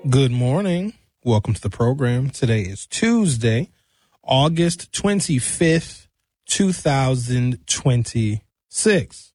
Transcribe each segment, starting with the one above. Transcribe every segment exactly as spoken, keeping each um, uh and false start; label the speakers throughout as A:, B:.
A: Good morning. Welcome to the program. Today is Tuesday, August twenty-fifth, two thousand twenty-six.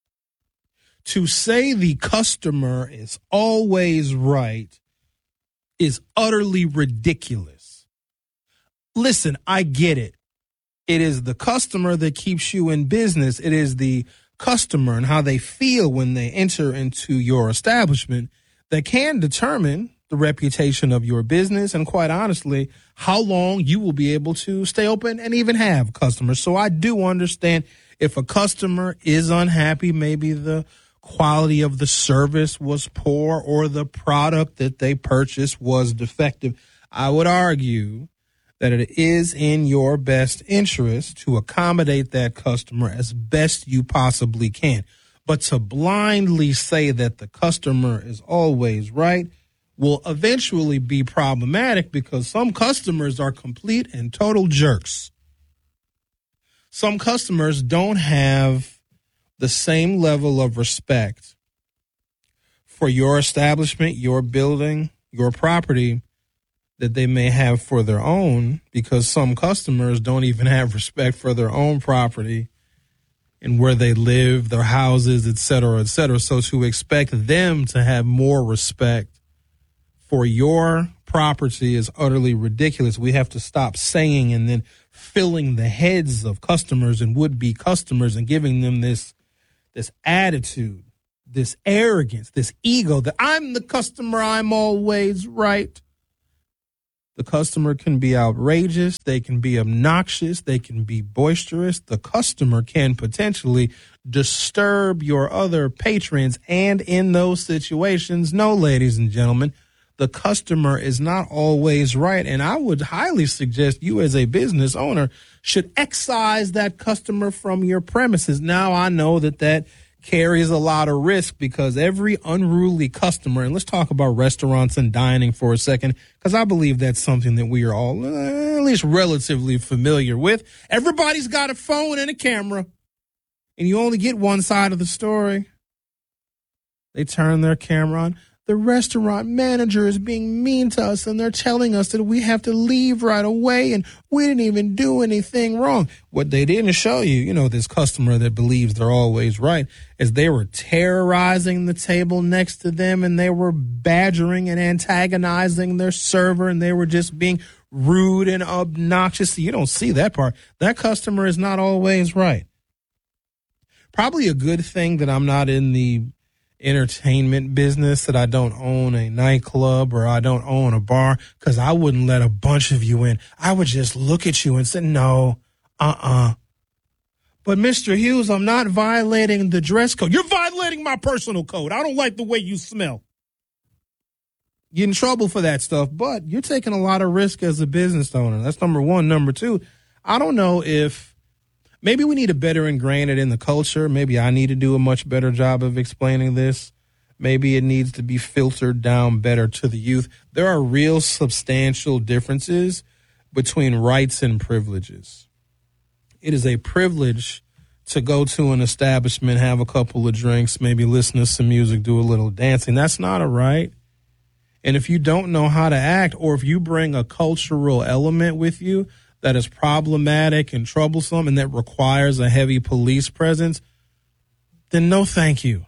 A: To say the customer is always right is utterly ridiculous. Listen, I get it. It is the customer that keeps you in business. It is the customer and how they feel when they enter into your establishment that can determine the reputation of your business and, quite honestly, how long you will be able to stay open and even have customers. So I do understand if a customer is unhappy, maybe the quality of the service was poor or the product that they purchased was defective. I would argue that it is in your best interest to accommodate that customer as best you possibly can. But to blindly say that the customer is always right will eventually be problematic because some customers are complete and total jerks. Some customers don't have the same level of respect for your establishment, your building, your property that they may have for their own, because some customers don't even have respect for their own property and where they live, their houses, et cetera, et cetera. So to expect them to have more respect for your property is utterly ridiculous. We have to stop saying and then filling the heads of customers and would-be customers and giving them this, this attitude, this arrogance, this ego that I'm the customer, I'm always right. The customer can be outrageous. They can be obnoxious. They can be boisterous. The customer can potentially disturb your other patrons. And in those situations, no, ladies and gentlemen, the customer is not always right. And I would highly suggest you as a business owner should excise that customer from your premises. Now, I know that that carries a lot of risk because every unruly customer, and let's talk about restaurants and dining for a second, because I believe that's something that we are all uh, at least relatively familiar with. Everybody's got a phone and a camera, and you only get one side of the story. They turn their camera on. The restaurant manager is being mean to us, and they're telling us that we have to leave right away, and we didn't even do anything wrong. What they didn't show you, you know, this customer that believes they're always right, is they were terrorizing the table next to them, and they were badgering and antagonizing their server, and they were just being rude and obnoxious. You don't see that part. That customer is not always right. Probably a good thing that I'm not in the entertainment business, that I don't own a nightclub or I don't own a bar, because I wouldn't let a bunch of you in. I would just look at you and say, no, uh-uh. But Mister Hughes, I'm not violating the dress code. You're violating my personal code. I don't like the way you smell. Get in trouble for that stuff, but you're taking a lot of risk as a business owner. That's number one. Number two, I don't know if maybe we need to better ingrain it in the culture. Maybe I need to do a much better job of explaining this. Maybe it needs to be filtered down better to the youth. There are real substantial differences between rights and privileges. It is a privilege to go to an establishment, have a couple of drinks, maybe listen to some music, do a little dancing. That's not a right. And if you don't know how to act, or if you bring a cultural element with you that is problematic and troublesome and that requires a heavy police presence, then no thank you.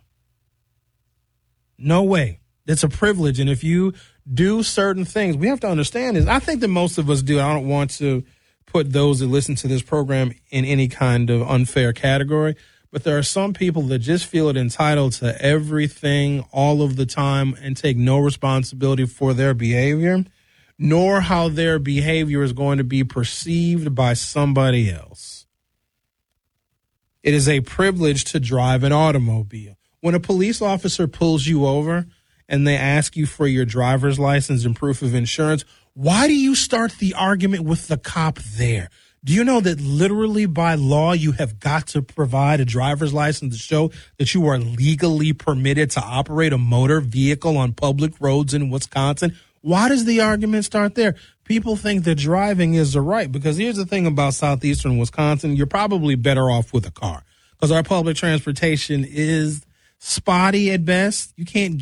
A: No way. It's a privilege. And if you do certain things, we have to understand is I think that most of us do. I don't want to put those that listen to this program in any kind of unfair category, but there are some people that just feel it entitled to everything all of the time and take no responsibility for their behavior, nor how their behavior is going to be perceived by somebody else. It is a privilege to drive an automobile. When a police officer pulls you over and they ask you for your driver's license and proof of insurance, why do you start the argument with the cop there? Do you know that literally by law you have got to provide a driver's license to show that you are legally permitted to operate a motor vehicle on public roads in Wisconsin? Why does the argument start there? People think that driving is a right, because here's the thing about southeastern Wisconsin. You're probably better off with a car because our public transportation is spotty at best. You can't get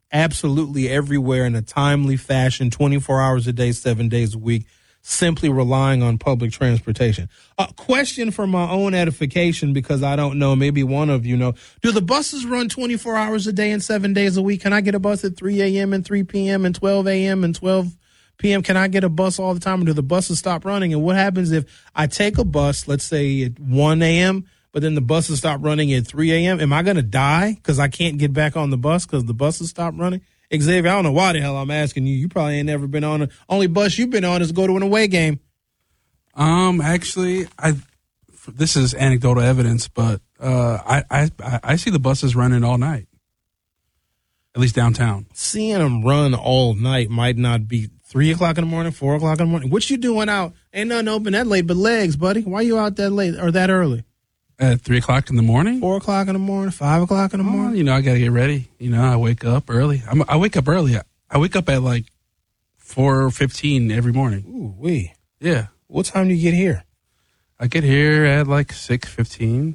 A: absolutely everywhere in a timely fashion, twenty-four hours a day, seven days a week, simply relying on public transportation. A question for my own edification, because I don't know, maybe one of you know, do the buses run twenty-four hours a day and seven days a week? Can I get a bus at three a.m. and three p.m. and twelve a.m. and twelve p.m.? Can I get a bus all the time, or do the buses stop running? And what happens if I take a bus, let's say at one a.m., but then the buses stop running at three a.m.? Am I going to die because I can't get back on the bus because the buses stop running? Xavier, I don't know why the hell I'm asking you. You probably ain't never been on. A, only bus you've been on is go to an away game.
B: Um, actually, I this is anecdotal evidence, but uh, I, I I see the buses running all night, at least downtown.
A: Seeing them run all night might not be three o'clock in the morning, four o'clock in the morning. What you doing out? Ain't nothing open that late but legs, buddy. Why you out that late or that early?
B: At three o'clock in the morning?
A: Four o'clock in the morning, five o'clock in the morning?
B: Oh, you know, I got to get ready. You know, I wake up early. I'm, I wake up early. I wake up at like four fifteen every morning.
A: Ooh, wee.
B: Yeah.
A: What time do you get here?
B: I get here at like six fifteen.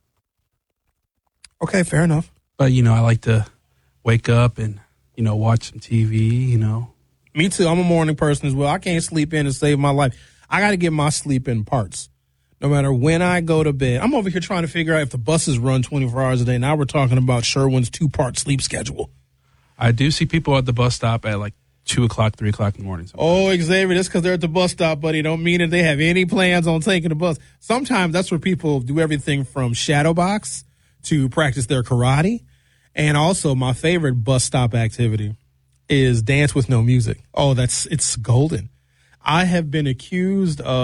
A: Okay, fair enough.
B: But, you know, I like to wake up and, you know, watch some T V, you know.
A: Me too. I'm a morning person as well. I can't sleep in to save my life. I got to get my sleep in parts. No matter when I go to bed. I'm over here trying to figure out if the buses run twenty-four hours a day. Now we're talking about Sherwin's two-part sleep schedule.
B: I do see people at the bus stop at like two o'clock, three o'clock in the morning. Sometimes.
A: Oh, Xavier, that's because they're at the bus stop, buddy. Don't mean that they have any plans on taking the bus. Sometimes that's where people do everything from shadow box to practice their karate. And also my favorite bus stop activity is dance with no music. Oh, that's it's golden. I have been accused of